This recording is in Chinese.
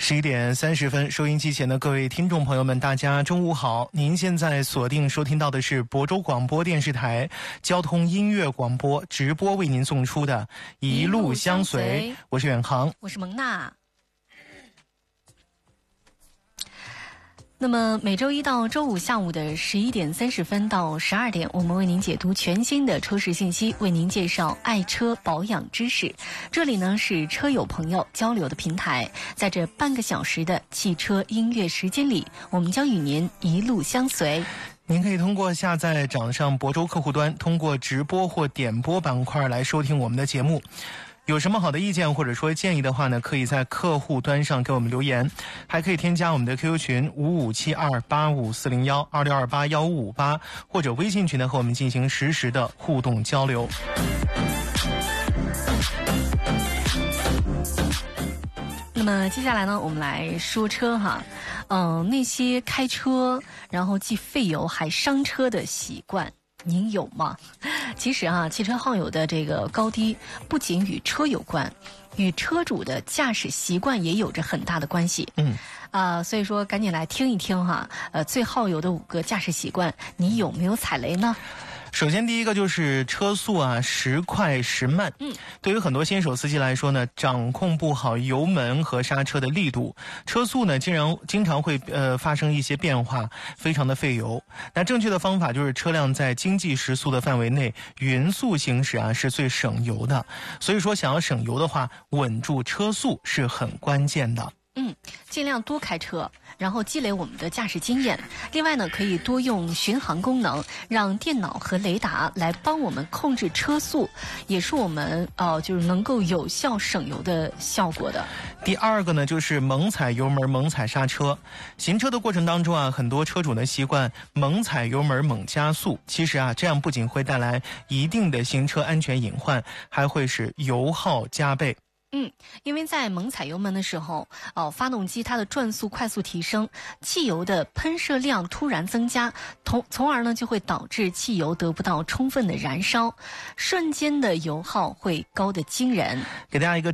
11:30，收音机前的各位听众朋友们，大家中午好！您现在锁定收听到的是亳州广播电视台交通音乐广播直播为您送出的《一路相随》，我是远航， 我是蒙娜。那么每周一到周五下午的11:30到12点，我们为您解读全新的车市信息，为您介绍爱车保养知识。这里呢是车友朋友交流的平台，在这半个小时的汽车音乐时间里，我们将与您一路相随。 您可以通过下载掌上亳州客户端，通过直播或点播板块来收听我们的节目。有什么好的意见或者说建议的话呢，可以在客户端上给我们留言，还可以添加我们的 QQ 群5572854016281558，或者微信群呢和我们进行实时的互动交流。 那么接下来呢，我们来说车哈，那些开车然后既费油还伤车的习惯，您有吗？其实啊，汽车耗油的这个高低不仅与车有关，与车主的驾驶习惯也有着很大的关系。所以说赶紧来听一听哈，最耗油的5个驾驶习惯，你有没有踩雷呢？ 首先第一个就是车速啊，时快时慢。对于很多新手司机来说呢，掌控不好油门和刹车的力度，车速呢经常会发生一些变化，非常的费油。那正确的方法就是车辆在经济时速的范围内匀速行驶啊，是最省油的。所以说想要省油的话，稳住车速是很关键的。 尽量多开车，然后积累我们的驾驶经验。另外呢，可以多用巡航功能，让电脑和雷达来帮我们控制车速，也是我们就是能够有效省油的效果的。 第二个呢，就是猛踩油门、猛踩刹车。行车的过程当中啊，很多车主呢习惯猛踩油门、猛加速。其实啊，这样不仅会带来一定的行车安全隐患，还会使油耗加倍。 因为在猛踩油门的时候，发动机它的转速快速提升，汽油的喷射量突然增加，从而呢就会导致汽油得不到充分的燃烧，瞬间的油耗会高得惊人。 给大家一个